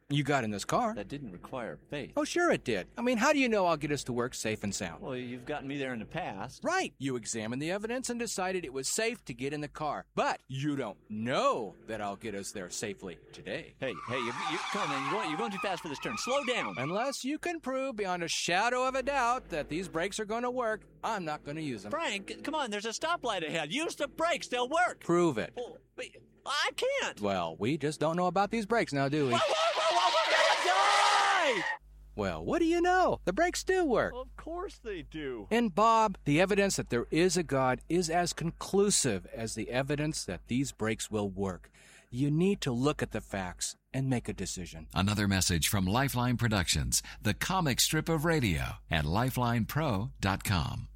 you got in this car. That didn't require faith. Oh, sure it did. I mean, how do you know I'll get us to work safe and sound? Well, you've gotten me there in the past. Right. You examined the evidence and decided it was safe to get in the car. But you don't know that I'll get us there safely today. Hey, you come on, man. You're going too fast for this turn. Slow down. Unless you can prove beyond a shadow of a doubt that these brakes are going to work, I'm not going to use them. Frank, come on. There's a stoplight ahead. Use the brakes. They'll work. Prove it. Oh, wait, I can't. Well, we just don't know about these brakes now, do we? Whoa, we're gonna die! Well, what do you know? The brakes do work. Of course they do. And Bob, the evidence that there is a God is as conclusive as the evidence that these brakes will work. You need to look at the facts and make a decision. Another message from Lifeline Productions, the comic strip of radio at lifelinepro.com.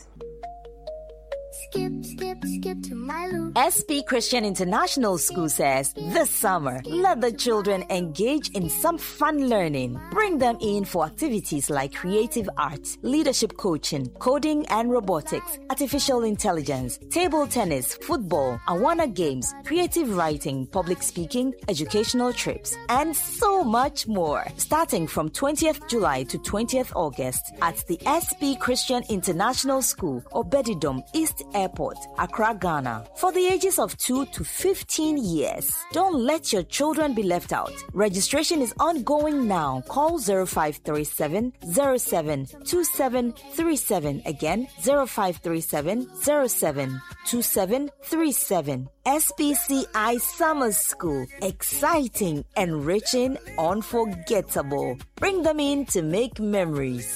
Skip to my loop. SB Christian International School says this summer, let the children engage in some fun learning. Bring them in for activities like creative art, leadership coaching, coding and robotics, artificial intelligence, table tennis, football, Awana games, creative writing, public speaking, educational trips, and so much more. Starting from 20th July to 20th August at the SB Christian International School, Obedidom East Airport, Accra, Ghana. For the ages of 2 to 15 years. Don't let your children be left out. Registration is ongoing now. Call 0537 07 2737. Again, 0537 07 2737. SPCI Summer School. Exciting, enriching, unforgettable. Bring them in to make memories.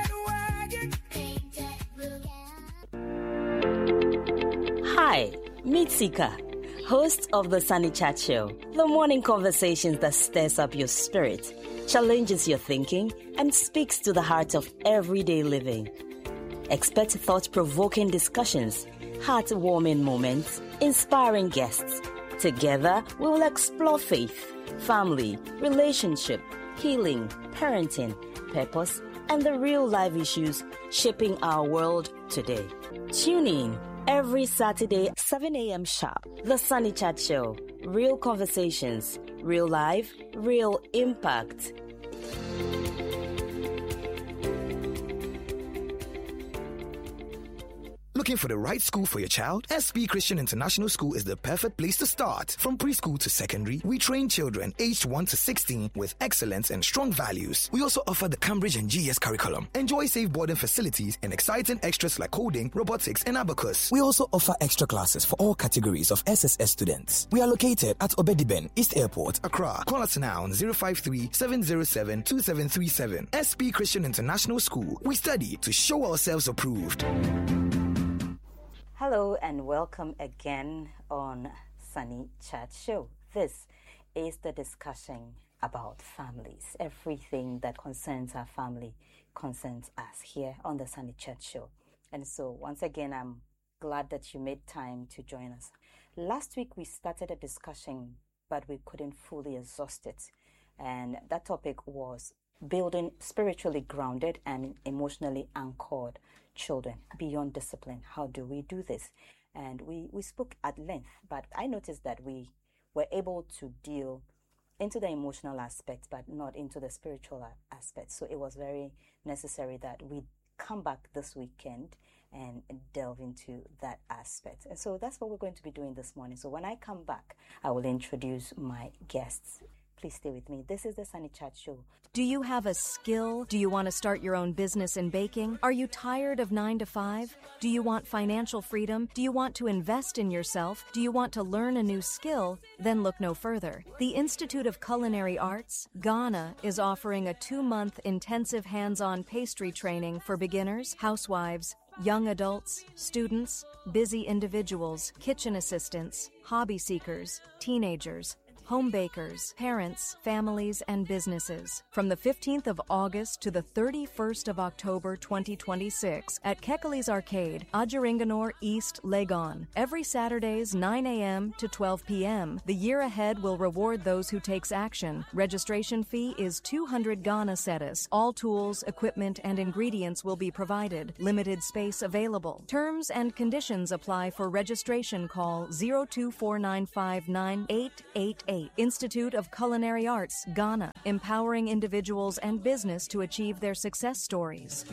Hi, meet Sika, host of the Sunny Chat Show, the morning conversations that stirs up your spirit, challenges your thinking, and speaks to the heart of everyday living. Expect thought-provoking discussions, heartwarming moments, inspiring guests. Together, we will explore faith, family, relationship, healing, parenting, purpose, and the real-life issues shaping our world today. Tune in every Saturday, 7 a.m. sharp. The Sunny Chat Show. Real conversations, real life, real impact. Looking for the right school for your child? SB Christian International School is the perfect place to start. From preschool to secondary, we train children aged 1 to 16 with excellence and strong values. We also offer the Cambridge and GS curriculum. Enjoy safe boarding facilities and exciting extras like coding, robotics, and abacus. We also offer extra classes for all categories of SSS students. We are located at Obediben, East Airport, Accra. Call us now on 053-707-2737. SB Christian International School. We study to show ourselves approved. Hello and welcome again on Sunny Chat Show. This is the discussion about families. Everything that concerns our family concerns us here on the Sunny Chat Show. And so once again, I'm glad that you made time to join us. Last week we started a discussion, but we couldn't fully exhaust it. And that topic was building spiritually grounded and emotionally anchored children beyond discipline. How do we do this? And we spoke at length, but I noticed that we were able to deal into the emotional aspect, but not into the spiritual aspect. So it was very necessary that we come back this weekend and delve into that aspect. And so that's what we're going to be doing this morning. So when I come back, I will introduce my guests. Please stay with me. This is the Sunny Chat Show. Do you have a skill? Do you want to start your own business in baking? Are you tired of 9 to 5? Do you want financial freedom? Do you want to invest in yourself? Do you want to learn a new skill? Then look no further. The Institute of Culinary Arts, Ghana, is offering a 2-month intensive hands-on pastry training for beginners, housewives, young adults, students, busy individuals, kitchen assistants, hobby seekers, teenagers, home bakers, parents, families, and businesses. From the 15th of August to the 31st of October 2026 at Kekali's Arcade, Ajaringanor East, Legon. Every Saturdays 9 a.m. to 12 p.m. The year ahead will reward those who takes action. Registration fee is 200 Ghana cedis. All tools, equipment, and ingredients will be provided. Limited space available. Terms and conditions apply for registration. Call 024959888 ICA, Institute of Culinary Arts, Ghana, empowering individuals and business to achieve their success stories.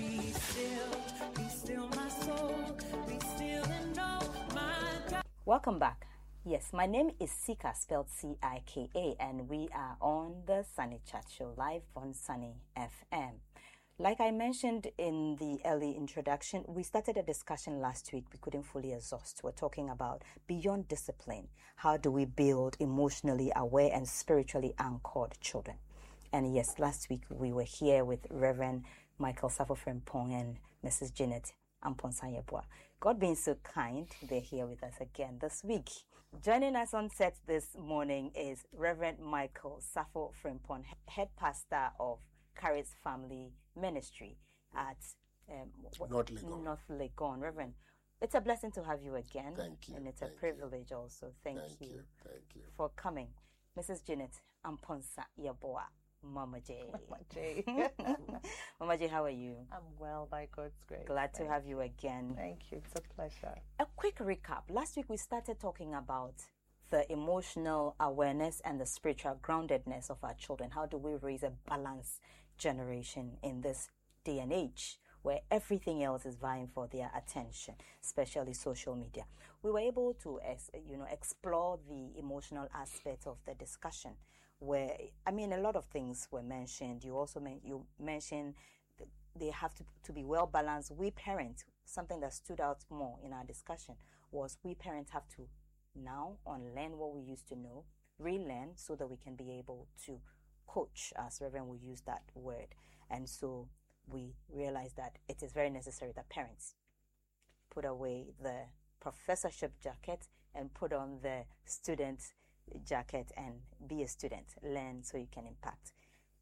Welcome back. Yes, my name is Sika, spelled C-I-K-A, and we are on the Sunny Chat Show live on Sunny FM. Like I mentioned in the early introduction, we started a discussion last week we couldn't fully exhaust. We're talking about beyond discipline. How do we build emotionally aware and spiritually anchored children? And yes, last week we were here with Reverend Michael Safo Frimpong and Mrs. Janet Amponsah-Yeboah. God being so kind, they're here with us again this week. Joining us on set this morning is Reverend Michael Safo Frimpong, head pastor of Charis Family Ministry at North Legon. North Legon. Reverend, it's a blessing to have you again. Thank you. And it's a privilege also. Thank you for coming. Mrs. Janet Amponsah-Yeboah, Mama J. Mama J. Mama J, how are you? I'm well, by God's grace. Glad to have you again. Thank you. It's a pleasure. A quick recap. Last week we started talking about the emotional awareness and the spiritual groundedness of our children. How do we raise a balanced generation in this day and age where everything else is vying for their attention, especially social media? We were able to explore the emotional aspect of the discussion, where a lot of things were mentioned. You also mentioned they have to be well balanced. We parents, something that stood out more in our discussion was we parents have to now unlearn what we used to know, relearn, so that we can be able to coach, as Reverend will use that word. And so we realized that it is very necessary that parents put away the professorship jacket and put on the student jacket and be a student, learn so you can impact.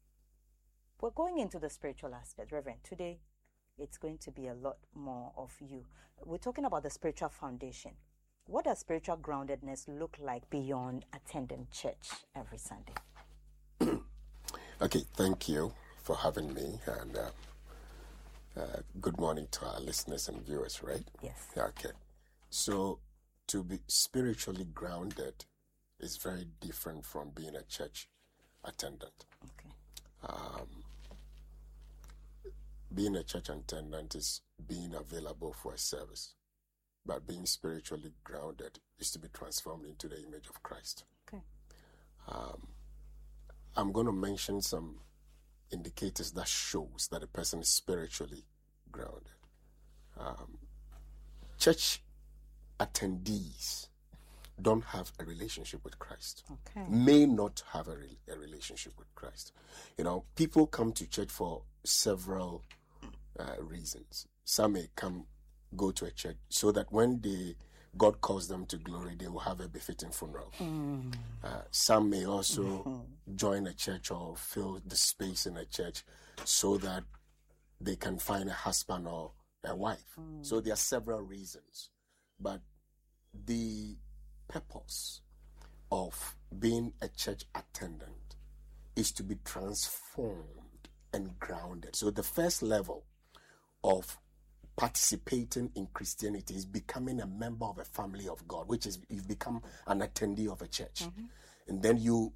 We're going into the spiritual aspect, Reverend. Today, it's going to be a lot more of you. We're talking about the spiritual foundation. What does spiritual groundedness look like beyond attending church every Sunday? Okay, thank you for having me, and good morning to our listeners and viewers, right? Yes. Okay. So, to be spiritually grounded is very different from being a church attendant. Okay. Being a church attendant is being available for a service, but being spiritually grounded is to be transformed into the image of Christ. Okay. I'm going to mention some indicators that shows that a person is spiritually grounded. Church attendees don't have a relationship with Christ. Okay. May not have a relationship with Christ. People come to church for several reasons. Some may go to a church so that when God calls them to glory, they will have a befitting funeral. Some may also join a church or fill the space in a church so that they can find a husband or a wife. So there are several reasons. But the purpose of being a church attendant is to be transformed and grounded. So the first level of participating in Christianity is becoming a member of a family of God, which is you've become an attendee of a church. And then you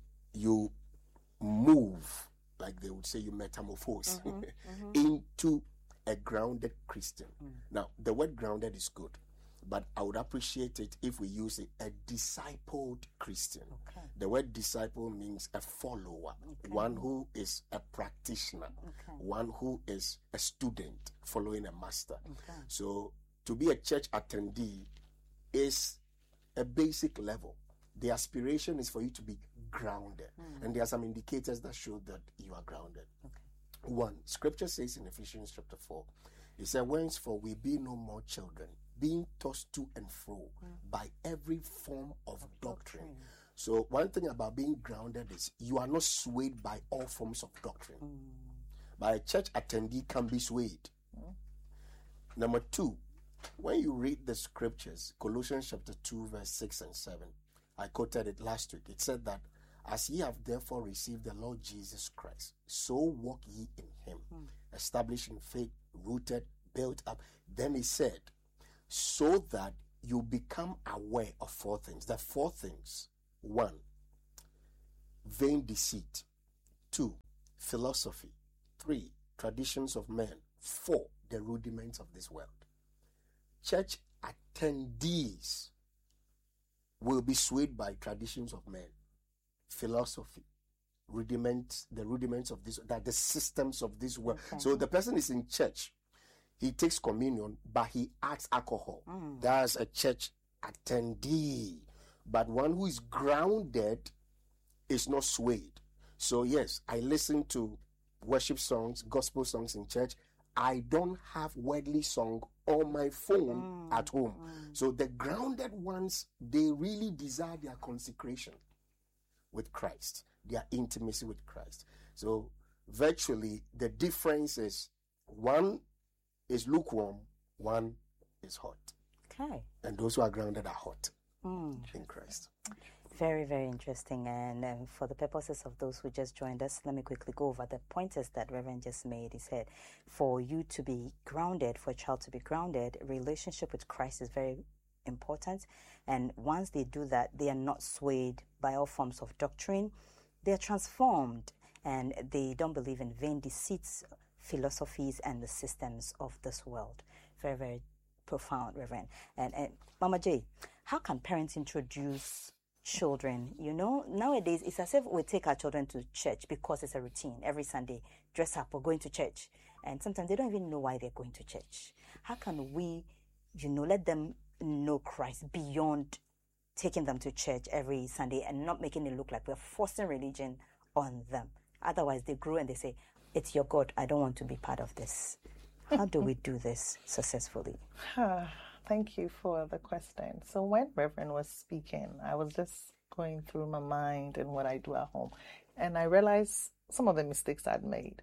move, like they would say, you metamorphose into a grounded Christian. Now, the word grounded is good, but I would appreciate it if we use a discipled Christian. Okay. The word disciple means a follower, one who is a practitioner, one who is a student following a master. So to be a church attendee is a basic level. The aspiration is for you to be grounded. And there are some indicators that show that you are grounded. One, scripture says in Ephesians chapter 4, it says, "Whenceforth we be no more children, being tossed to and fro by every form of doctrine." So one thing about being grounded is you are not swayed by all forms of doctrine. But a church attendee can be swayed. Number two, when you read the scriptures, Colossians chapter 2, verse 6 and 7, I quoted it last week. It said that, "As ye have therefore received the Lord Jesus Christ, so walk ye in him, established in faith, rooted, built up." Then he said, so that you become aware of four things. The four things. One, vain deceit. 2, philosophy. 3, traditions of men. 4, the rudiments of this world. Church attendees will be swayed by traditions of men, philosophy, the rudiments of this, that the systems of this world. Okay. So the person is in church, he takes communion, but he adds alcohol. That's a church attendee. But one who is grounded is not swayed. So yes, I listen to worship songs, gospel songs in church. I don't have worldly song on my phone at home. So the grounded ones, they really desire their consecration with Christ, their intimacy with Christ. So virtually the difference is one is lukewarm, one is hot. Okay. And those who are grounded are hot in Christ. Very, very interesting. And for the purposes of those who just joined us, let me quickly go over the pointers that Reverend just made. He said, for you to be grounded, for a child to be grounded, relationship with Christ is very important. And once they do that, they are not swayed by all forms of doctrine. They are transformed, and they don't believe in vain deceits, philosophies, and the systems of this world. Very, very profound, Reverend. And Mama J, how can parents introduce children? You know, nowadays it's as if we take our children to church because it's a routine. Every Sunday, dress up, we're going to church. And sometimes they don't even know why they're going to church. How can we, let them know Christ beyond taking them to church every Sunday and not making it look like we're forcing religion on them? Otherwise, they grow and they say, it's your God, I don't want to be part of this. How do we do this successfully? Thank you for the question. So when Reverend was speaking, I was just going through my mind and what I do at home. And I realized some of the mistakes I'd made.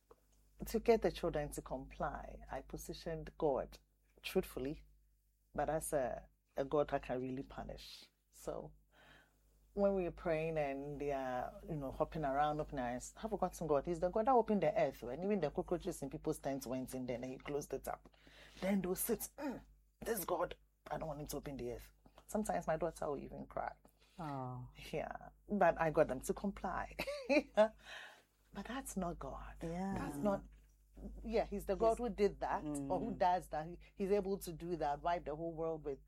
To get the children to comply, I positioned God truthfully, but as a God that can really punish. So when we were praying and they are, hopping around, opening our eyes, have forgotten God. He's the God that opened the earth, and even the cockroaches in people's tents went in there and he closed it up. Then they'll sit, this God, I don't want him to open the earth. Sometimes my daughter will even cry. Oh. Yeah, but I got them to comply. But that's not God. Yeah. That's not, he's the God who did that, or who does that. He's able to do that, wipe the whole world with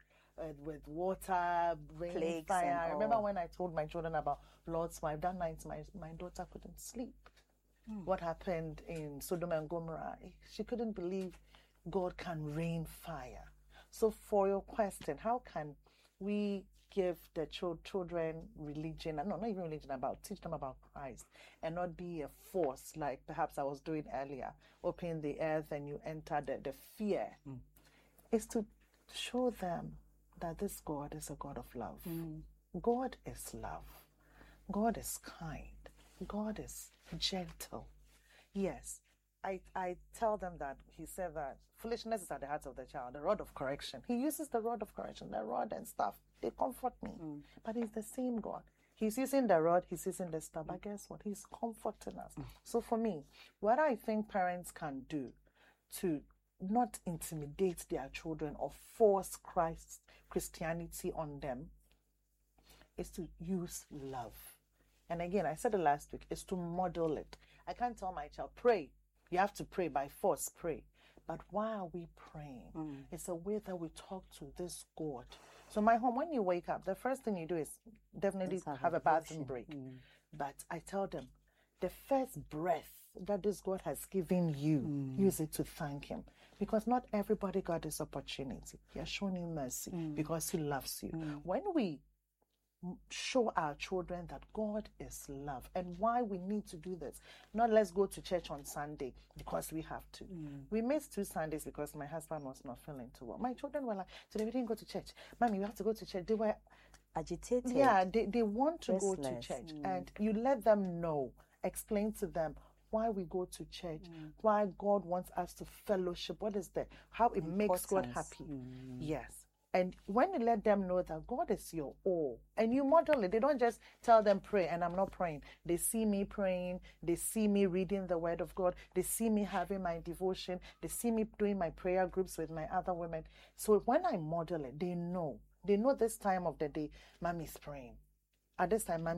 water, rain, plagues, fire. I remember when I told my children about Lord's wife, that night my daughter couldn't sleep. What happened in Sodom and Gomorrah, she couldn't believe God can rain fire. So for your question, how can we give the children religion, not even religion, teach them about Christ and not be a force like perhaps I was doing earlier, open the earth and you enter the fear, is to show them that this God is a God of love. God is love. God is kind. God is gentle. Yes, I tell them that he said that foolishness is at the heart of the child, the rod of correction. He uses the rod of correction, the rod and stuff. They comfort me. But he's the same God. He's using the rod, he's using the stuff. But guess what? He's comforting us. So for me, what I think parents can do to not intimidate their children or force Christianity on them is to use love. And again, I said it last week, is to model it. I can't tell my child, pray. You have to pray by force, pray. But why are we praying? It's a way that we talk to this God. So my home, when you wake up, the first thing you do is definitely have a bathroom break. But I tell them, the first breath that this God has given you, use it to thank him. Because not everybody got this opportunity. He has shown you mercy because he loves you. When we show our children that God is love and why we need to do this, not let's go to church on Sunday because we have to. We missed 2 Sundays because my husband was not feeling too well. My children were like, today we didn't go to church. Mommy, we have to go to church. They were agitated. Yeah, they want to go to church. And you let them know, explain to them why we go to church, why God wants us to fellowship, what is that, how it makes God happy. Yes. And when you let them know that God is your all, and you model it, they don't just tell them pray, and I'm not praying. They see me praying, they see me reading the word of God, they see me having my devotion, they see me doing my prayer groups with my other women. So when I model it, they know this time of the day, Mommy's praying. At this time, Mommy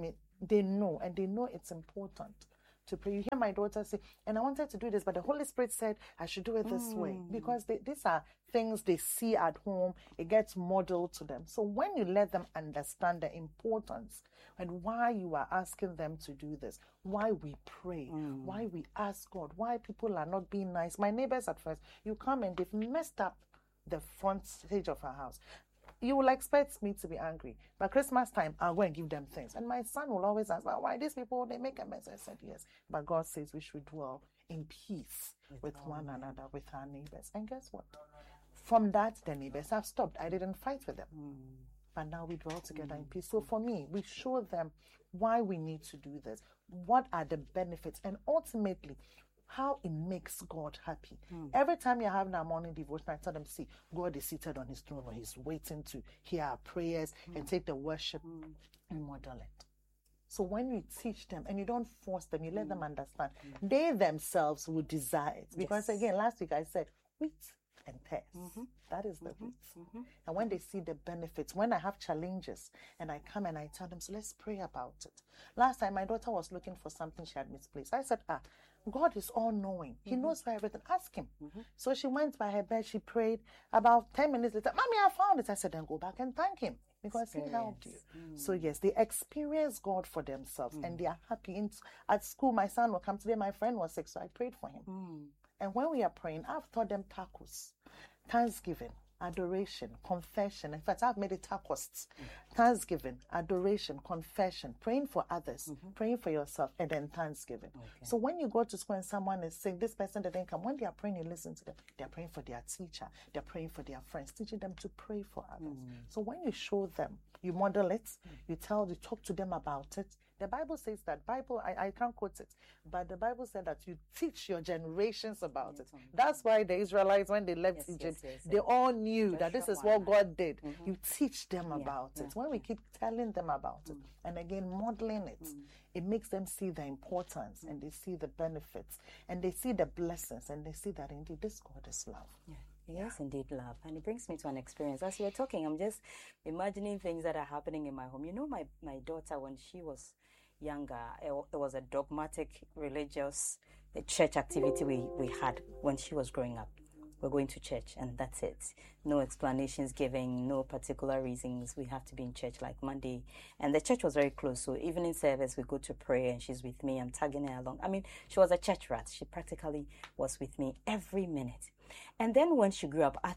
They know, and they know it's important to pray. You hear my daughter say, and I wanted to do this, but the Holy Spirit said I should do it this way, because these are things they see at home. It gets modeled to them. So when you let them understand the importance and why you are asking them to do this, why we pray, why we ask God, why people are not being nice. My neighbors at first, you come and they've messed up the front stage of our house. You will expect me to be angry. But Christmas time, I'll go and give them things. And my son will always ask, why these people, they make a mess? I said, yes. But God says we should dwell in peace with one another, with our neighbors. And guess what? From that, the neighbors have stopped. I didn't fight with them. But now we dwell together in peace. So for me, we show them why we need to do this. What are the benefits? And ultimately, how it makes God happy. Every time you're having our morning devotion, I tell them, see, God is seated on his throne, or he's waiting to hear our prayers and take the worship and model it. So when you teach them and you don't force them, you let them understand, they themselves will desire it. Because again, last week I said, wheat and tares. That is the wheat. And when they see the benefits, when I have challenges and I come and I tell them, so let's pray about it. Last time my daughter was looking for something she had misplaced. I said, God is all-knowing. He knows where everything. Ask him. So she went by her bed, she prayed. About 10 minutes later, Mommy, I found it. I said, then go back and thank him, because he helped you. So yes, they experience God for themselves and they are happy. At school, my son will come today. My friend was sick, so I prayed for him. And when we are praying, I've taught them tacos, thanksgiving, adoration, confession. In fact, I've made it tacos. Thanksgiving, adoration, confession, praying for others, praying for yourself, and then thanksgiving. So when you go to school and someone is saying, this person didn't come, when they are praying, you listen to them. They're praying for their teacher. They're praying for their friends, teaching them to pray for others. So when you show them, you model it, you talk to them about it. The Bible says that, I can't quote it, but the Bible said that you teach your generations about it. That's why the Israelites, when they left Egypt, they all knew that this is what God did. You teach them about it. When we keep telling them about it, and again, modeling it, it makes them see the importance, and they see the benefits, and they see the blessings, and they see that indeed this God is love. Yes, indeed, love. And it brings me to an experience. As you were talking, I'm just imagining things that are happening in my home. You know, my daughter, when she was younger, it was a dogmatic religious church activity we had when she was growing up. We're going to church, and that's it. No explanations given, no particular reasons. We have to be in church like Monday. And the church was very close, so evening service, we go to pray, and she's with me. I'm tagging her along. I mean, she was a church rat. She practically was with me every minute. And then when she grew up at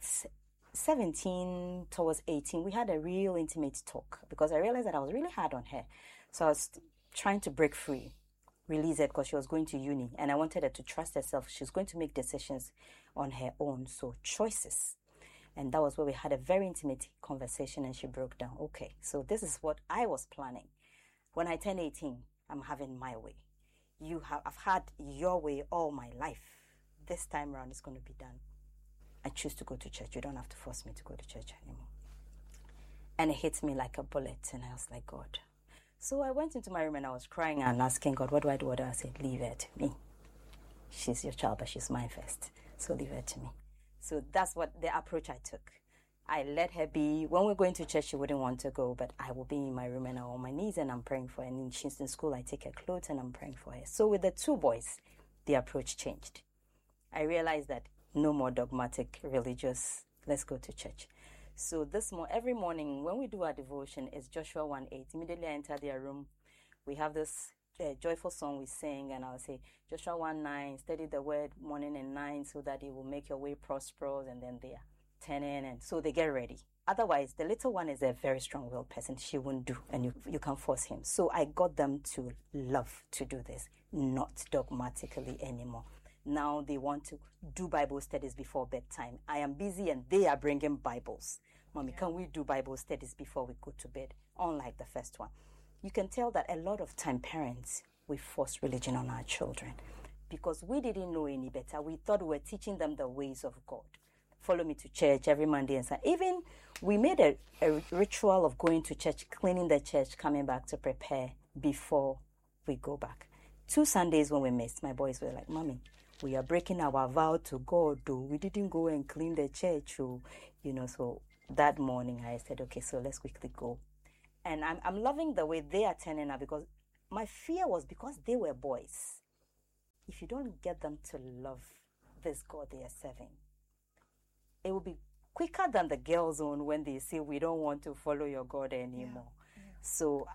17 towards 18, we had a real intimate talk, because I realized that I was really hard on her. So I was trying to break free, release her, because she was going to uni, and I wanted her to trust herself. She's going to make decisions on her own, so choices. And that was where we had a very intimate conversation, and she broke down. Okay, so this is what I was planning. When I turn 18, I'm having my way. I've had your way all my life. This time around, it's going to be done. I choose to go to church. You don't have to force me to go to church anymore. And it hit me like a bullet, and I was like, God. So I went into my room and I was crying and asking God, what do I do? I said, leave her to me. She's your child, but she's mine first. So leave her to me. So that's what the approach I took. I let her be. When we're going to church, she wouldn't want to go, but I will be in my room and I'm on my knees and I'm praying for her. And she's in school, I take her clothes and I'm praying for her. So with the two boys, the approach changed. I realized that no more dogmatic religious, let's go to church. So every morning when we do our devotion, it's Joshua 1:8. Immediately I enter their room. We have this joyful song we sing, and I'll say Joshua 1:9, study the word morning and night so that it will make your way prosperous, and then they are turning, and so they get ready. Otherwise, the little one is a very strong-willed person. She won't do, and you can force him. So I got them to love to do this, not dogmatically anymore. Now they want to do Bible studies before bedtime. I am busy and they are bringing Bibles. Mommy, can we do Bible studies before we go to bed? Unlike the first one. You can tell that a lot of time parents, we force religion on our children because we didn't know any better. We thought we were teaching them the ways of God. Follow me to church every Monday and Sunday. Even we made a ritual of going to church, cleaning the church, coming back to prepare before we go back. 2 Sundays when we missed, my boys were like, Mommy, we are breaking our vow to God, though. We didn't go and clean the church, so that morning I said, okay, so let's quickly go. And I'm loving the way they are turning out, because my fear was because they were boys. If you don't get them to love this God they are serving, it will be quicker than the girls' own when they say, we don't want to follow your God anymore. Yeah. So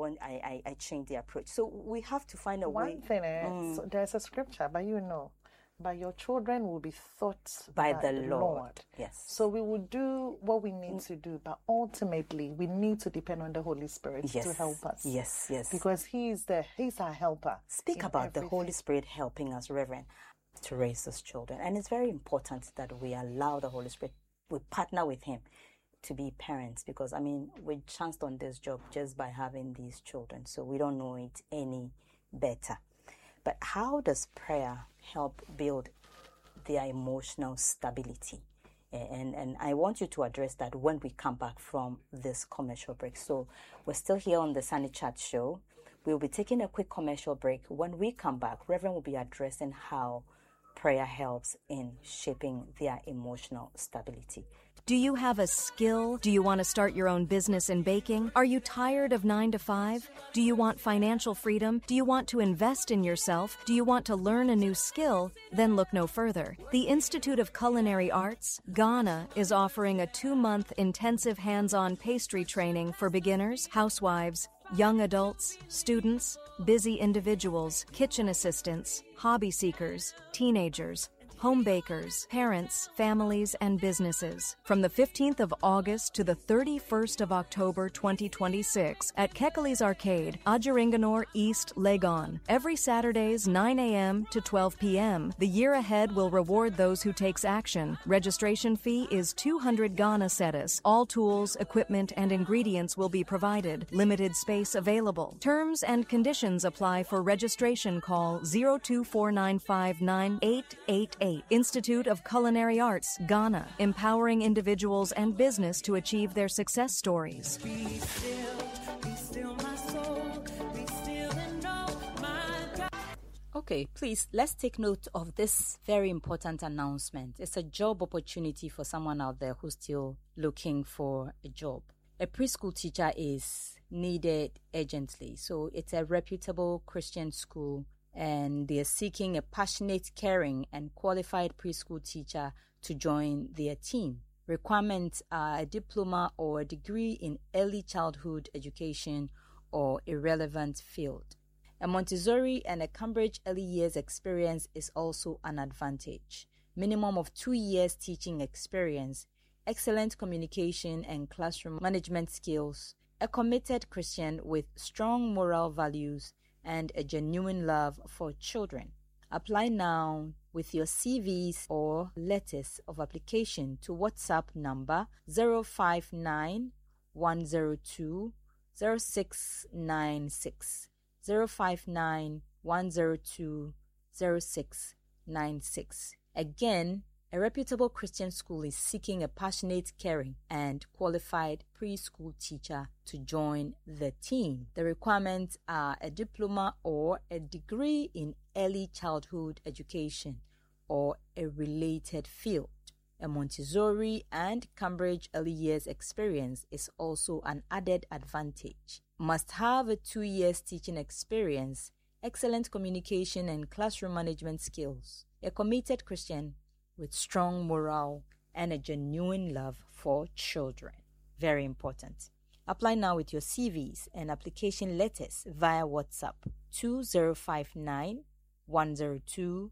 I changed the approach. So we have to find a way. One thing is, there's a scripture, but but your children will be taught by the Lord. Yes. So we will do what we need to do, but ultimately we need to depend on the Holy Spirit to help us. Yes, yes. Because He's our helper. Speak about the Holy Spirit helping us, Reverend, to raise those children. And it's very important that we allow the Holy Spirit, we partner with Him to be parents, because we chanced on this job just by having these children, so we don't know it any better. But how does prayer help build their emotional stability? And I want you to address that when we come back from this commercial break. So we're still here on the Sunny Chat Show. We'll be taking a quick commercial break. When we come back, Reverend will be addressing how prayer helps in shaping their emotional stability. Do you have a skill? Do you want to start your own business in baking? Are you tired of 9 to 5? Do you want financial freedom? Do you want to invest in yourself? Do you want to learn a new skill? Then look no further. The Institute of Culinary Arts, Ghana, is offering a 2-month intensive hands-on pastry training for beginners, housewives, young adults, students, busy individuals, kitchen assistants, hobby seekers, teenagers, home bakers, parents, families, and businesses. From the 15th of August to the 31st of October 2026 at Kekali's Arcade, Ajaringanor East, Legon. Every Saturdays, 9 a.m. to 12 p.m. The year ahead will reward those who takes action. Registration fee is 200 Ghana cedis. All tools, equipment, and ingredients will be provided. Limited space available. Terms and conditions apply for registration. Call 024959888. Institute of Culinary Arts, Ghana, empowering individuals and business to achieve their success stories. Okay, please, let's take note of this very important announcement. It's a job opportunity for someone out there who's still looking for a job. A preschool teacher is needed urgently, so it's a reputable Christian school, and they're seeking a passionate, caring, and qualified preschool teacher to join their team. Requirements are a diploma or a degree in early childhood education or a relevant field. A Montessori and a Cambridge early years experience is also an advantage. Minimum of 2 years teaching experience, excellent communication and classroom management skills, a committed Christian with strong moral values, and a genuine love for children. Apply now with your CVs or letters of application to WhatsApp number 059 102 0696. 059 102 0696. Again, a reputable Christian school is seeking a passionate, caring, and qualified preschool teacher to join the team. The requirements are a diploma or a degree in early childhood education or a related field. A Montessori and Cambridge early years experience is also an added advantage. Must have a 2 years teaching experience, excellent communication and classroom management skills, a committed Christian with strong morale and a genuine love for children. Very important. Apply now with your CVs and application letters via WhatsApp 2059 102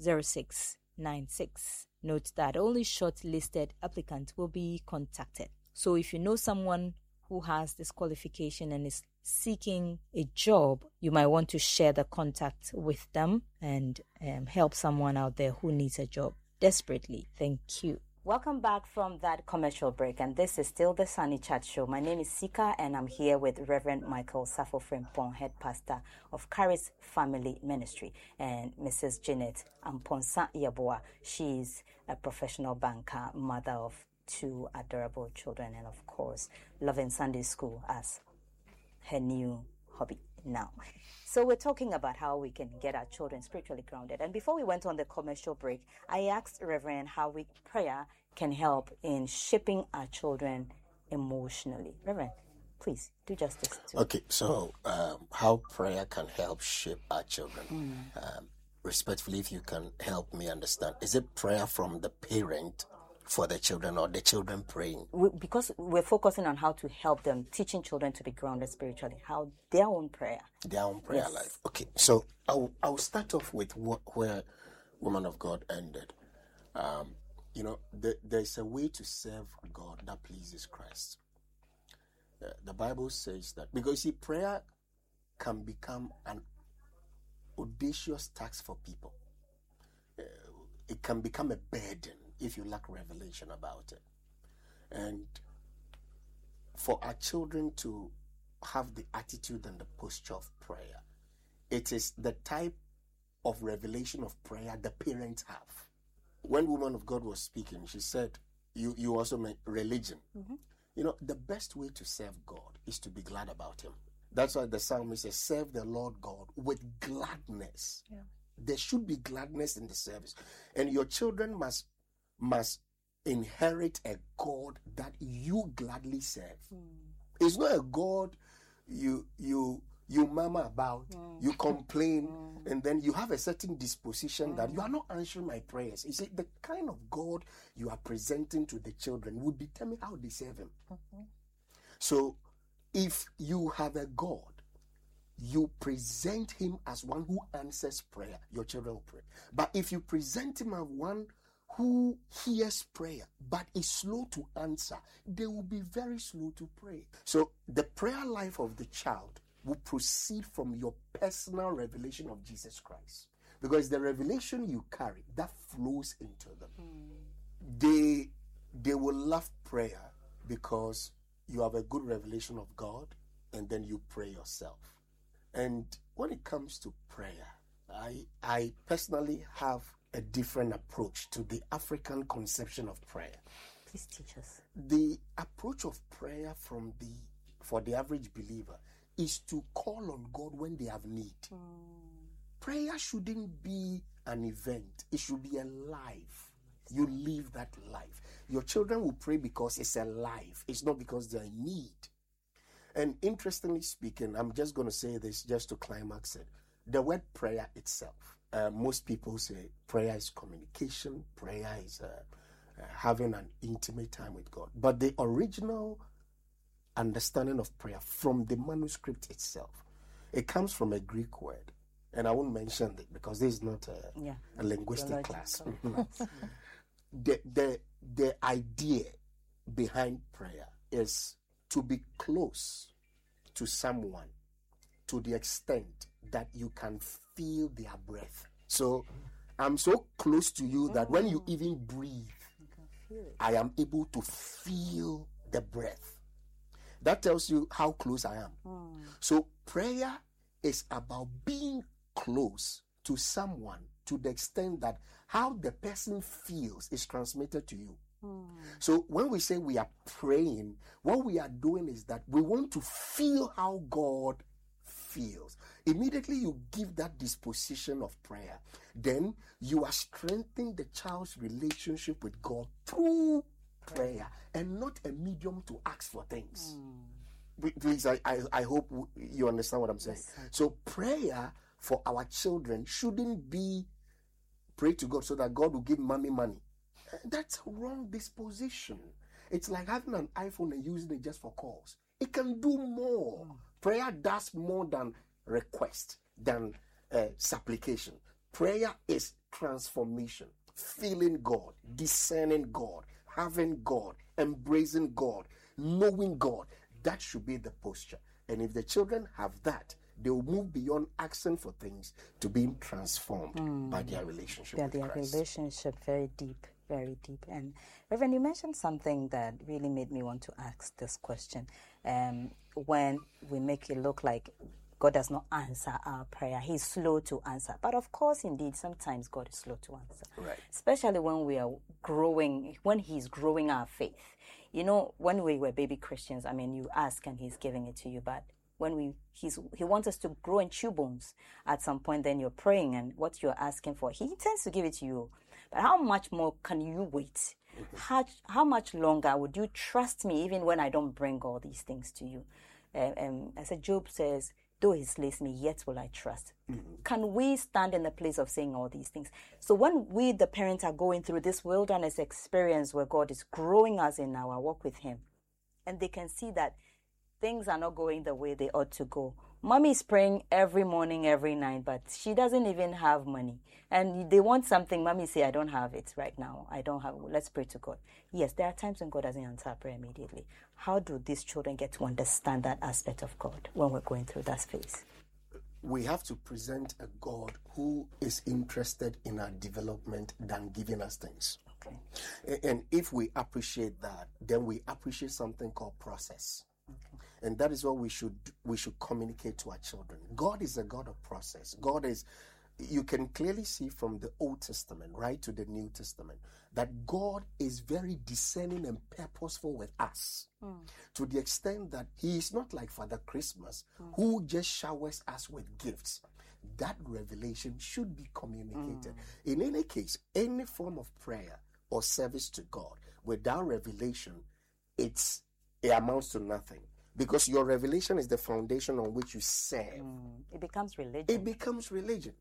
0696. Note that only shortlisted applicants will be contacted. So if you know someone who has this qualification and is seeking a job, you might want to share the contact with them and help someone out there who needs a job desperately. Thank you. Welcome back from that commercial break, and this is still the Sunny Chat Show. My name is Sika, and I'm here with Reverend Michael Safo Frimpong, head pastor of Charis Family Ministry, and Mrs. Janet Amponsa Yaboa. She's a professional banker, mother of 2 adorable children, and of course, loving Sunday school as her new hobby now. So we're talking about how we can get our children spiritually grounded. And before we went on the commercial break, I asked Reverend how prayer can help in shaping our children emotionally. Reverend, Please do justice to. Okay, so how prayer can help shape our children. Respectfully, if you can help me understand, is it prayer from the parent for the children or the children praying? Because we're focusing on how to help them, teaching children to be grounded spiritually, how their own prayer. Their own prayer life. Okay, so I'll start off with where Woman of God ended. There's a way to serve God that pleases Christ. The Bible says that, because see, prayer can become an audacious task for people. It can become a burden if you lack revelation about it. And for our children to have the attitude and the posture of prayer, it is the type of revelation of prayer the parents have. When Woman of God was speaking, she said, you also meant religion. The best way to serve God is to be glad about him. That's why the psalmist says, serve the Lord God with gladness. Yeah. There should be gladness in the service. And your children must inherit a God that you gladly serve. It's not a God you murmur about, you complain, and then you have a certain disposition that you are not answering my prayers. You see, the kind of God you are presenting to the children will determine how they serve him. So if you have a God, you present him as one who answers prayer, your children will pray. But if you present him as one who hears prayer but is slow to answer, they will be very slow to pray. So the prayer life of the child will proceed from your personal revelation of Jesus Christ. Because the revelation you carry, that flows into them. They will love prayer because you have a good revelation of God, and then you pray yourself. And when it comes to prayer, I personally have a different approach to the African conception of prayer. Please teach us. The approach of prayer for the average believer is to call on God when they have need. Prayer shouldn't be an event. It should be a life. You live that life. Your children will pray because it's a life. It's not because they're in need. And interestingly speaking, I'm just going to say this just to climax it. The word prayer itself, most people say prayer is communication, prayer is having an intimate time with God. But the original understanding of prayer from the manuscript itself, it comes from a Greek word. And I won't mention it because this is not a linguistic class. The idea behind prayer is to be close to someone to the extent that you can feel their breath. So I'm so close to you that when you even breathe, I am able to feel the breath. That tells you how close I am. So prayer is about being close to someone to the extent that how the person feels is transmitted to you. So when we say we are praying, what we are doing is that we want to feel how God feels. Immediately you give that disposition of prayer, then you are strengthening the child's relationship with God through prayer and not a medium to ask for things. Please, I hope you understand what I'm saying. Yes. So prayer for our children shouldn't be pray to God so that God will give mommy money. That's a wrong disposition. It's like having an iPhone and using it just for calls. It can do more. Prayer does more than request, than supplication. Prayer is transformation, feeling God, discerning God, having God, embracing God, knowing God. That should be the posture. And if the children have that, they will move beyond asking for things to being transformed by their relationship with Christ. Their relationship, very deep. Very deep. And Reverend, you mentioned something that really made me want to ask this question. When we make it look like God does not answer our prayer, he's slow to answer. But of course, indeed, sometimes God is slow to answer. Right. Especially when we are growing, when he's growing our faith. You know, when we were baby Christians, I mean, you ask and he's giving it to you. But when he wants us to grow and chew bones at some point, then you're praying and what you're asking for, he intends to give it to you. But how much more can you wait? How much longer would you trust me even when I don't bring all these things to you? I said, Job says, though he slays me, yet will I trust. Can we stand in the place of saying all these things? So when we, the parents, are going through this wilderness experience where God is growing us in our walk with him, and they can see that things are not going the way they ought to go. Mommy is praying every morning, every night, but she doesn't even have money. And they want something. Mommy say, I don't have it right now. I don't have it. Let's pray to God. Yes, there are times when God doesn't answer prayer immediately. How do these children get to understand that aspect of God when we're going through that phase? We have to present a God who is interested in our development than giving us things. Okay. And if we appreciate that, then we appreciate something called process. Okay. And that is what we should communicate to our children. God is a God of process. God is, you can clearly see from the Old Testament right to the New Testament that God is very discerning and purposeful with us, to the extent that he is not like Father Christmas, who just showers us with gifts. That revelation should be communicated. In any case, any form of prayer or service to God without revelation, it amounts to nothing. Because your revelation is the foundation on which you serve. It becomes religion. It becomes religion.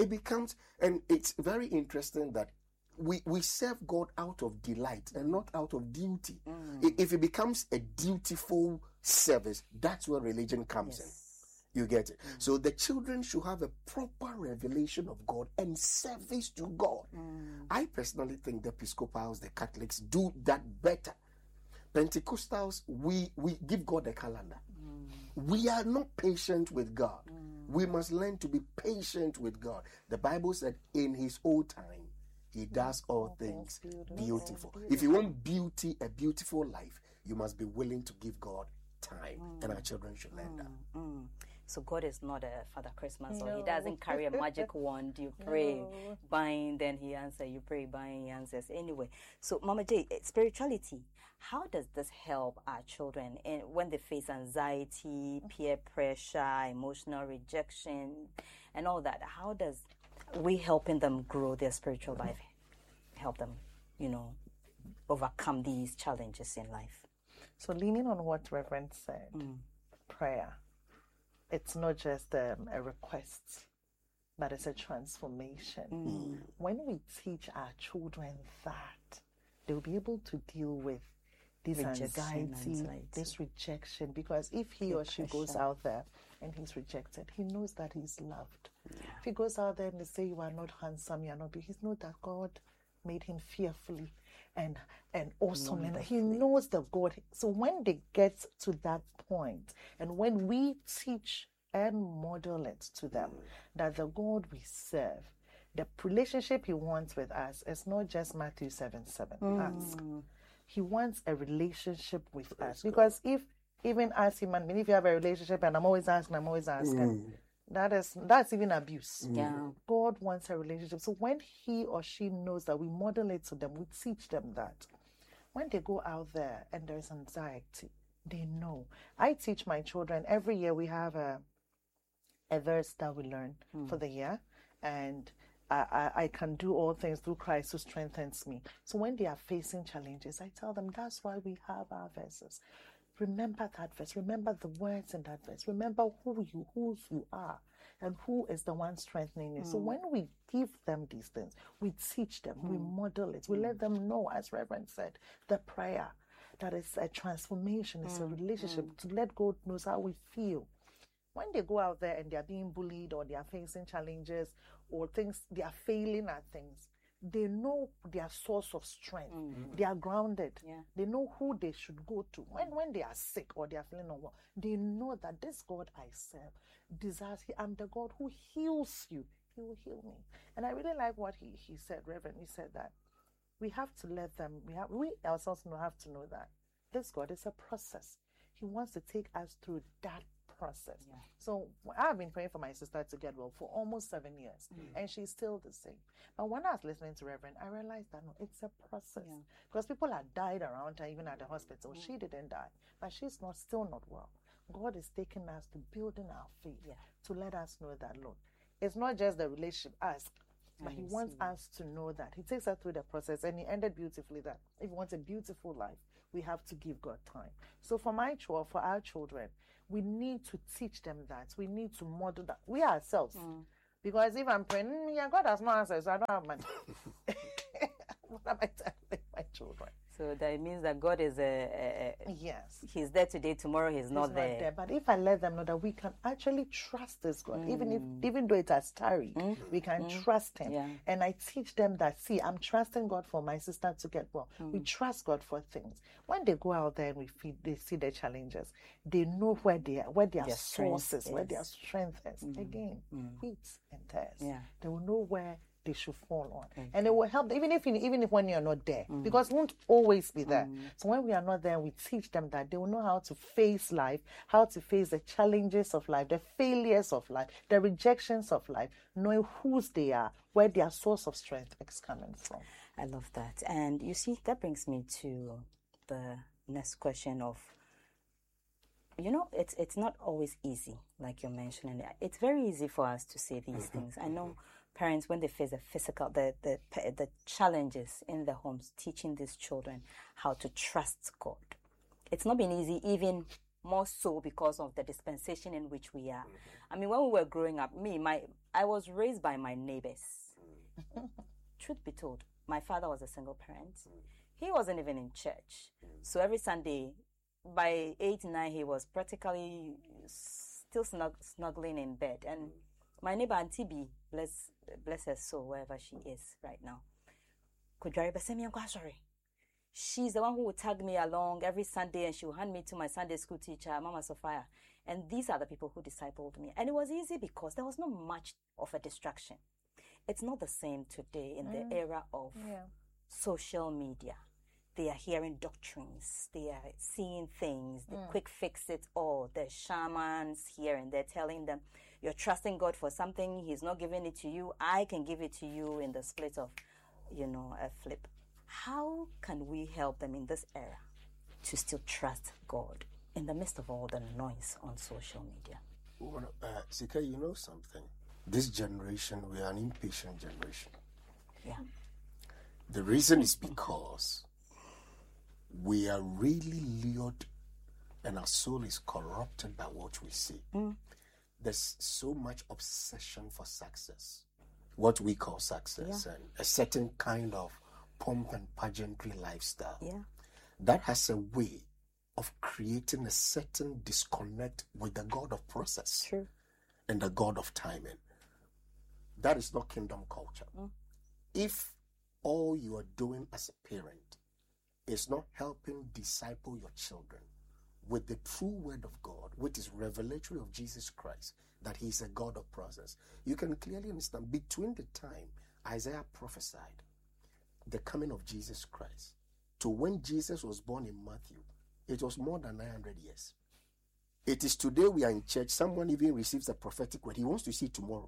And it's very interesting that we serve God out of delight and not out of duty. If it becomes a dutiful service, that's where religion comes in. You get it? So the children should have a proper revelation of God and service to God. I personally think the Episcopals, the Catholics, do that better. Pentecostals, we give God a calendar. We are not patient with God. We must learn to be patient with God. The Bible said in his own time, he does all things beautiful. If you want beauty, a beautiful life, you must be willing to give God time. And our children should learn that. So God is not a Father Christmas, or he doesn't carry a magic wand. You pray, bind, then he answers. You pray, bind, he answers. Anyway, so Mama J, spirituality, how does this help our children when they face anxiety, peer pressure, emotional rejection, and all that? How does we helping them grow their spiritual life, help them, overcome these challenges in life? So leaning on what Reverend said, prayer, it's not just a request, but it's a transformation. When we teach our children that, they'll be able to deal with this anxiety, this rejection, because if he or she goes out there and he's rejected, he knows that he's loved. If he goes out there and they say, you are not handsome, you are not big, he knows that God made him fearfully and awesome, and he knows the God. So when they get to that point, and when we teach and model it to them, that the God we serve, the relationship he wants with us, is not just Matthew 7:7. Ask. He wants a relationship with us. Because if even as human beings, if you have a relationship and I'm always asking, that's even abuse. God wants a relationship. So when he or she knows that, we model it to them, we teach them that. When they go out there and there's anxiety, they know. I teach my children, every year we have a verse that we learn for the year, and I can do all things through Christ who strengthens me. So when they are facing challenges, I tell them that's why we have our verses. Remember that verse. Remember the words in that verse. Remember who you are and who is the one strengthening you. So when we give them these things, we teach them, we model it, we let them know, as Reverend said, the prayer, that is a transformation, it's a relationship, to let God knows how we feel. When they go out there and they are being bullied, or they are facing challenges, or things, they are failing at things, they know their source of strength. They are grounded. They know who they should go to. When they are sick or they are feeling unwell, they know that this God I serve desires, I'm the God who heals you. He will heal me. And I really like what he said, Reverend. He said that we have to let them, we ourselves have to know that this God is a process. He wants to take us through that process. So I've been praying for my sister to get well for almost 7 years, and she's still the same. But when I was listening to Reverend, I realized that no, it's a process, because people had died around her, even at the hospital. She didn't die, but she's still not well. God is taking us to building our faith, to let us know that, Lord, it's not just the relationship. Ask, But he wants us to know that. He takes us through the process, and he ended beautifully that if we want a beautiful life, we have to give God time. So for our children, we need to teach them that. We need to model that. We ourselves. Because if I'm praying, God has no answer, so I don't have money. What am I telling my children? So that means that God is yes. He's there today, tomorrow he's not there. But if I let them know that we can actually trust this God, even though it has tarried, we can trust him. Yeah. And I teach them that, see, I'm trusting God for my sister to get well. We trust God for things. When they go out there and they see the challenges, they know where their sources, where their strength is. Again, wheat and tares. Yeah. They will know where they should fall on, and it will help even if when you're not there, because we won't always be there. So when we are not there, we teach them that they will know how to face life, how to face the challenges of life, the failures of life, the rejections of life, knowing whose they are, where their source of strength is coming from. I love that. And you see, that brings me to the next question of, it's not always easy, like you're mentioning. It's very easy for us to say these things. I know parents, when they face the challenges in their homes, teaching these children how to trust God. It's not been easy, even more so because of the dispensation in which we are. I mean, when we were growing up, I was raised by my neighbors. Truth be told, my father was a single parent. He wasn't even in church. So every Sunday, by 8, 9, he was practically still snuggling in bed. And my neighbor, Auntie B, bless her soul, wherever she is right now, she's the one who would tag me along every Sunday, and she would hand me to my Sunday school teacher, Mama Sophia. And these are the people who discipled me. And it was easy because there was not much of a distraction. It's not the same today in the era of social media. They are hearing doctrines. They are seeing things. The quick fix it all. The shamans here and there telling them, you're trusting God for something. He's not giving it to you. I can give it to you in the split of, a flip. How can we help them in this era to still trust God in the midst of all the noise on social media? Sika, you know something? This generation, we are an impatient generation. Yeah. The reason is because we are really lured and our soul is corrupted by what we see. There's so much obsession for success, what we call success, and a certain kind of pomp and pageantry lifestyle. That has a way of creating a certain disconnect with the God of process and the God of timing. That is not kingdom culture. If all you are doing as a parent is not helping disciple your children with the true word of God, which is revelatory of Jesus Christ, that he is a God of process, you can clearly understand between the time Isaiah prophesied the coming of Jesus Christ to when Jesus was born in Matthew, it was more than 900 years. It is today we are in church, someone even receives a prophetic word, he wants to see tomorrow.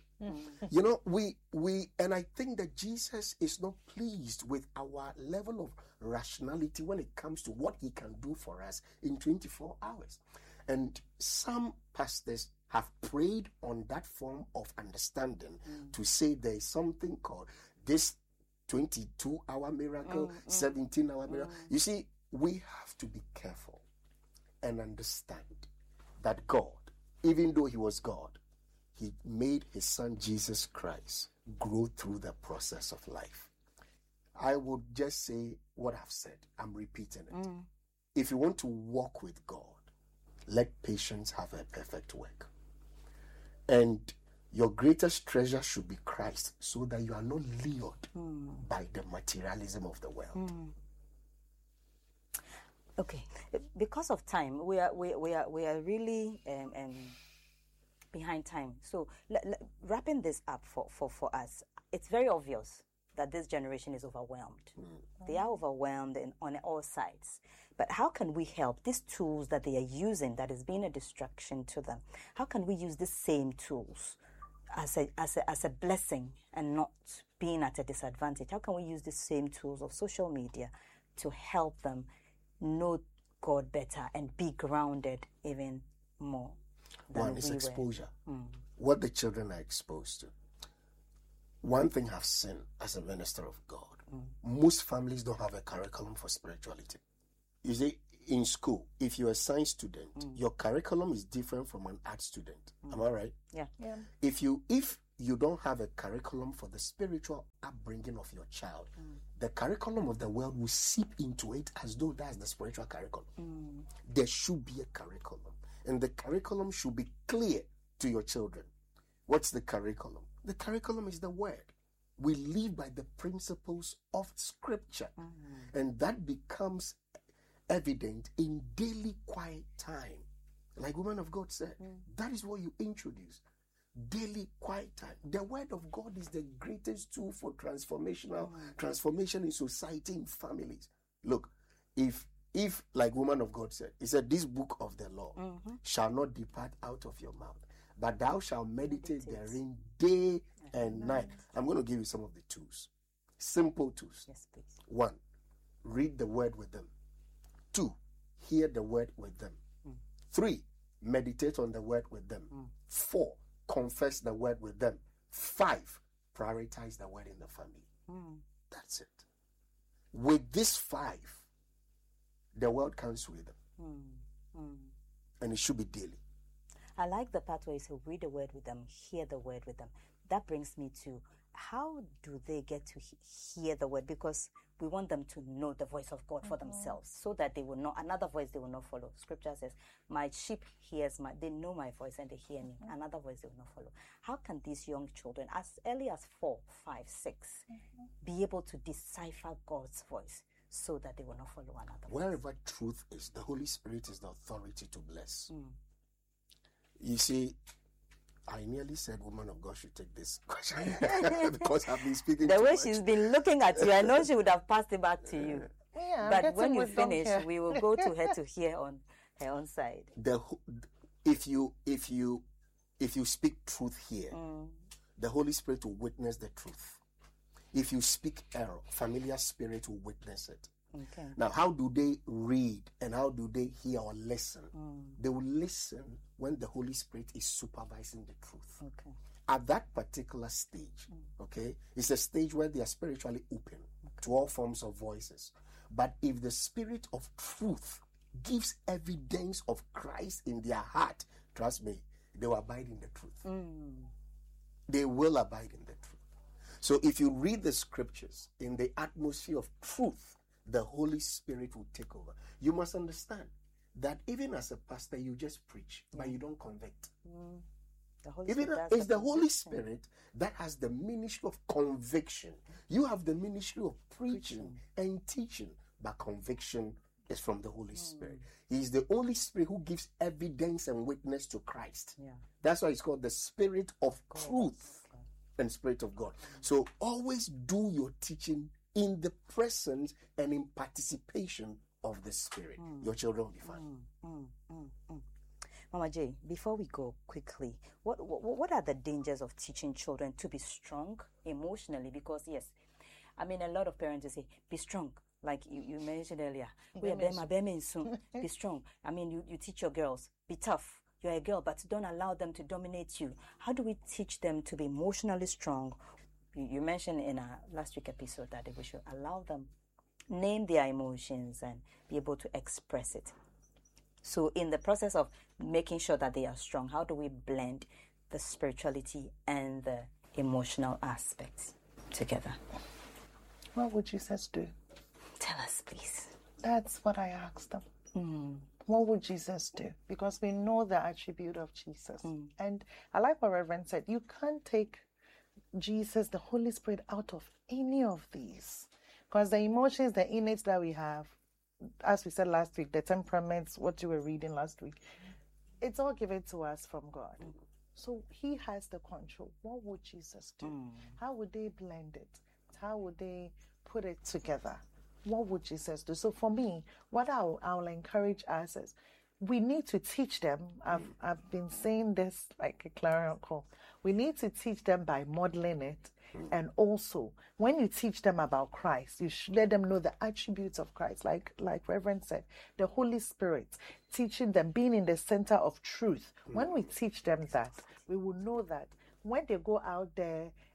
And I think that Jesus is not pleased with our level of rationality when it comes to what he can do for us in 24 hours. And some pastors have preyed on that form of understanding to say there is something called this 22-hour miracle, 17-hour miracle. You see, we have to be careful and understand that God, even though he was God, he made his son Jesus Christ grow through the process of life. I would just say what I've said. I'm repeating it. If you want to walk with God, let patience have a perfect work. And your greatest treasure should be Christ, so that you are not lured by the materialism of the world. Okay, because of time, we are really behind time. So wrapping this up for us, it's very obvious that this generation is overwhelmed. They are overwhelmed on all sides. But how can we help these tools that they are using that is being a distraction to them? How can we use the same tools as a blessing and not being at a disadvantage? How can we use the same tools of social media to help them know God better and be grounded even more? One is exposure. What the children are exposed to. one thing I've seen as a minister of God, most families don't have a curriculum for spirituality. You see, in school, if you're a science student, your curriculum is different from an art student. Am I right? Yeah. If you don't have a curriculum for the spiritual upbringing of your child, the curriculum of the world will seep into it as though that's the spiritual curriculum. There should be a curriculum, and the curriculum should be clear to your children. What's the curriculum? The curriculum is the word. We live by the principles of Scripture, and that becomes evident in daily quiet time. Like woman of God said, that is what you introduce. Daily quiet time. The word of God is the greatest tool for transformation in society, in families. Look, if like woman of God said, he said, this book of the law shall not depart out of your mouth, but thou shalt meditate therein day and night. I'm going to give you some of the tools. Simple tools. Yes, please. 1, read the word with them. 2, hear the word with them. 3, meditate on the word with them. 4, confess the word with them. 5, prioritize the word in the family. That's it. With this 5, the world comes with them. And it should be daily. I like the part where you say read the word with them, hear the word with them. That brings me to, how do they get to hear the word? Because we want them to know the voice of God for themselves, so that they will know another voice they will not follow. Scripture says, my sheep they know my voice and they hear me. Another voice they will not follow. How can these young children, as early as 4, 5, 6, be able to decipher God's voice so that they will not follow another voice? Wherever truth is, the Holy Spirit is the authority to bless. You see, I nearly said woman of God should take this question because I've been speaking the too way much. She's been looking at you, I know she would have passed it back to you. But when you finish, we will go to her to hear on her own side. If you speak truth here, the Holy Spirit will witness the truth. If you speak error, familiar spirit will witness it. Okay. Now, how do they read and how do they hear or listen? They will listen when the Holy Spirit is supervising the truth. Okay. At that particular stage, okay, it's a stage where they are spiritually open to all forms of voices. But if the Spirit of truth gives evidence of Christ in their heart, trust me, they will abide in the truth. They will abide in the truth. So if you read the scriptures in the atmosphere of truth, the Holy Spirit will take over. You must understand that even as a pastor, you just preach, but you don't convict. It's the Holy Spirit that has the ministry of conviction. You have the ministry of preaching and teaching, but conviction is from the Holy Spirit. He is the only Spirit who gives evidence and witness to Christ. That's why it's called the Spirit of truth and Spirit of God. So always do your teaching in the presence and in participation of the Spirit. Your children will be fine. Mama J, before we go quickly, what are the dangers of teaching children to be strong emotionally? Because yes, I mean, a lot of parents will say, be strong. Like you mentioned earlier, be strong. I mean, you teach your girls, be tough. You're a girl, but don't allow them to dominate you. How do we teach them to be emotionally strong? You mentioned in our last week episode that we should allow them name their emotions and be able to express it. So in the process of making sure that they are strong, how do we blend the spirituality and the emotional aspects together? What would Jesus do? Tell us, please. That's what I asked them. What would Jesus do? Because we know the attribute of Jesus. And I like what Reverend said. You can't take Jesus, the Holy Spirit, out of any of these. Because the emotions, the innate that we have, as we said last week, the temperaments, what you were reading last week, it's all given to us from God. So he has the control. What would Jesus do? How would they blend it? How would they put it together? What would Jesus do? So for me, what I'll encourage us is we need to teach them. I've been saying this like a clarion call. We need to teach them by modeling it. And also, when you teach them about Christ, you should let them know the attributes of Christ. Like Reverend said, the Holy Spirit, teaching them, being in the center of truth. When we teach them that, we will know that when they go out there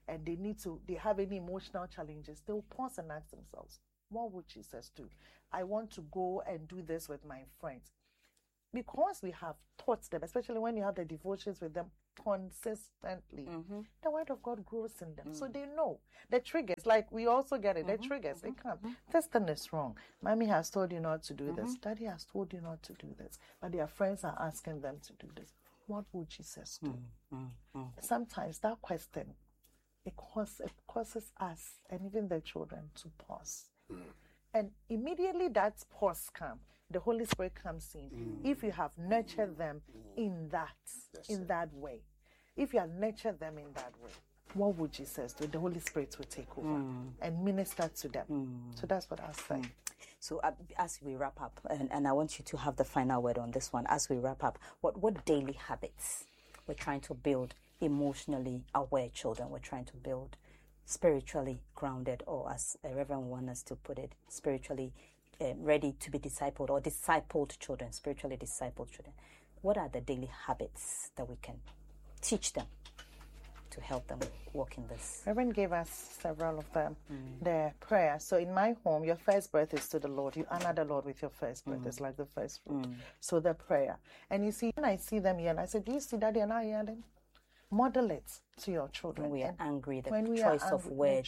and they have any emotional challenges, they'll pause and ask themselves, what would Jesus do? I want to go and do this with my friends. Because we have taught them, especially when you have the devotions with them consistently, the word of God grows in them. So they know the triggers. Like we also get it, the triggers, they come. This thing is wrong. Mommy has told you not to do this. Daddy has told you not to do this. But their friends are asking them to do this. What would Jesus do? Sometimes that question, it causes us and even the children to pause. And immediately that pause comes. The Holy Spirit comes in. If you have nurtured them in that way, if you have nurtured them in that way, what would Jesus do? The Holy Spirit will take over and minister to them. So that's what I'll say. So as we wrap up, and I want you to have the final word on this one, as we wrap up, what daily habits we're trying to build emotionally aware children, we're trying to build spiritually grounded, or as Reverend wants us to put it, spiritually ready to be discipled, or discipled children, spiritually discipled children. What are the daily habits that we can teach them to help them walk in this? Reverend gave us several of them. The prayer. So in my home, your first breath is to the Lord. You honor the Lord with your first breath. It's like the first fruit. So the prayer. And you see, when I see them yell, I said, do you see Daddy and I yelling? Model it to your children. When we are angry, the choice of words.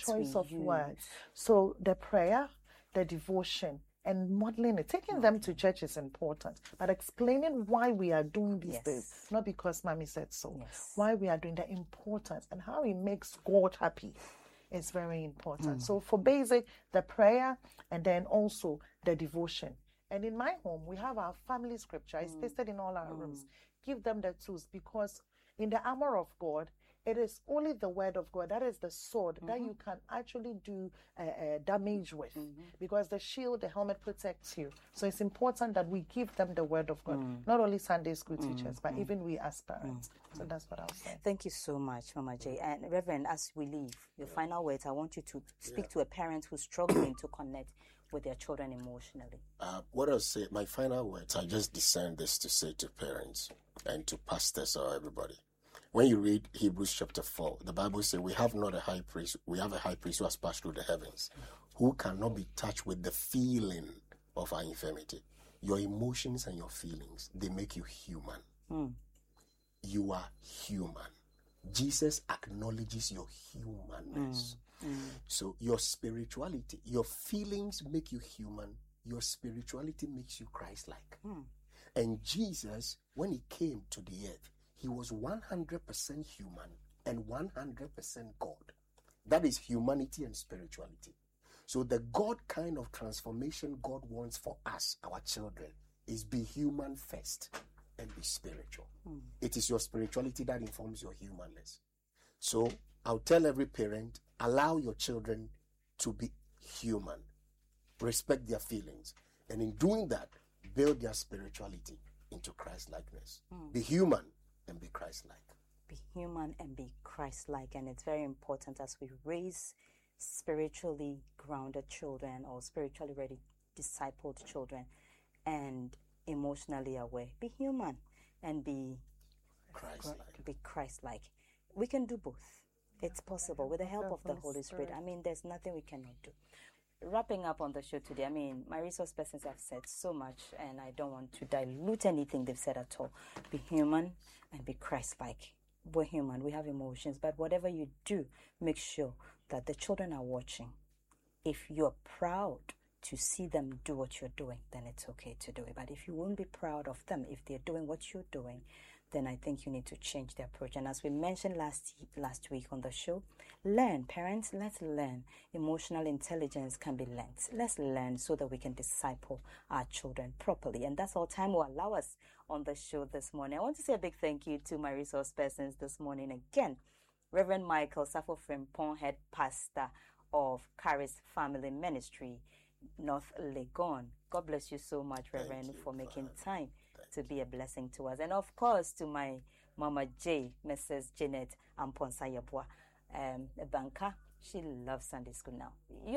So the prayer, the devotion, and modeling it, taking them to church is important, but explaining why we are doing these things, not because Mommy said so, why we are doing the importance and how it makes God happy is very important. So for basic, the prayer and then also the devotion. And in my home, we have our family scripture. It's pasted in all our rooms. Give them the tools, because in the armor of God, it is only the word of God, that is the sword, that you can actually do damage with, because the shield, the helmet protects you. So it's important that we give them the word of God, not only Sunday school teachers, but even we as parents. So that's what I'll say. Thank you so much, Mama J. And Reverend, as we leave, your final words, I want you to speak to a parent who's struggling to connect with their children emotionally. What I'll say, my final words, I just discern this to say to parents and to pastors or everybody. When you read Hebrews chapter 4, the Bible says we have not a high priest, we have a high priest who has passed through the heavens, who cannot be touched with the feeling of our infirmity. Your emotions and your feelings, they make you human. You are human. Jesus acknowledges your humanness. So your spirituality, your feelings make you human, your spirituality makes you Christ-like. And Jesus, when he came to the earth, he was 100% human and 100% God. That is humanity and spirituality. So the God kind of transformation God wants for us, our children, is be human first and be spiritual. It is your spirituality that informs your humanness. So I'll tell every parent, allow your children to be human. Respect their feelings. And in doing that, build their spirituality into Christ-likeness. Be human and be Christ-like. Be human and be Christ-like. And it's very important as we raise spiritually grounded children or spiritually ready discipled children and emotionally aware. Be human and be Christ-like. Be Christ-like. We can do both. It's possible with the help of the Holy Spirit. I mean, there's nothing we cannot do. Wrapping up on the show today, I mean, my resource persons have said so much, and I don't want to dilute anything they've said at all. Be human and be Christ-like. We're human, we have emotions, but whatever you do, make sure that the children are watching. If you're proud to see them do what you're doing, then it's okay to do it. But if you won't be proud of them, if they're doing what you're doing, then I think you need to change the approach. And as we mentioned last week on the show, learn. Parents, let's learn. Emotional intelligence can be learned. Let's learn so that we can disciple our children properly. And that's all time will allow us on the show this morning. I want to say a big thank you to my resource persons this morning again. Reverend Michael Safo Frimpong, head pastor of Charis Family Ministry, North Legon. God bless you so much, Reverend, for making time to be a blessing to us. And of course, to my Mama J, Mrs. Janet Amponsayabwa, a banker. She loves Sunday school now.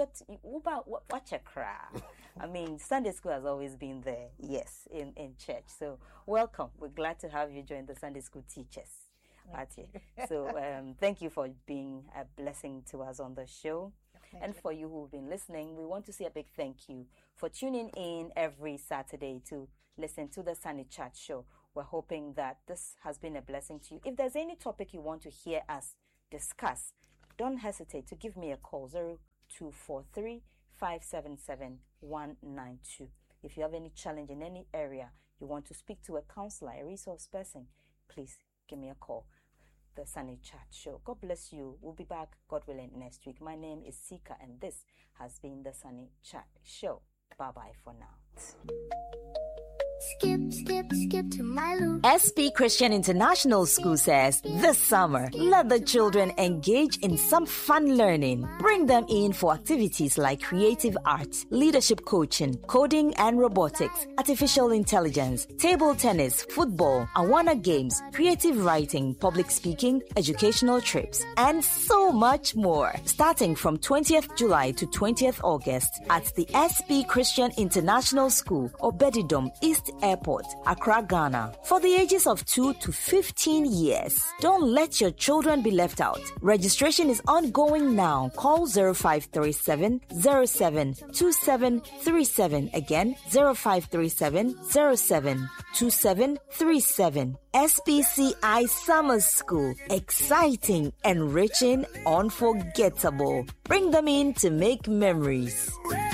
Watch a cry. I mean, Sunday school has always been there, yes, in church. So welcome. We're glad to have you join the Sunday school teachers. So thank you for being a blessing to us on the show. And for you who've been listening, we want to say a big thank you for tuning in every Saturday to listen to the Sunny Chat Show. We're hoping that this has been a blessing to you. If there's any topic you want to hear us discuss, don't hesitate to give me a call, 0243 577 192. If you have any challenge in any area, you want to speak to a counselor, a resource person, please give me a call. The Sunny Chat Show. God bless you. We'll be back, God willing, next week. My name is Sika, and this has been the Sunny Chat Show. Bye-bye for now. Skip, skip, skip to my loop. SP Christian International School says this summer, let the children engage in some fun learning. Bring them in for activities like creative art, leadership coaching, coding and robotics, artificial intelligence, table tennis, football, Awana games, creative writing, public speaking, educational trips, and so much more. Starting from 20th July to 20th August at the SP Christian International School, Obedidom, East Airport, Accra, Ghana, for the ages of 2 to 15 years. Don't let your children be left out. Registration is ongoing now. Call 0537 07 2737. Again, 0537 07 2737. SPCI Summer School. Exciting, enriching, unforgettable. Bring them in to make memories.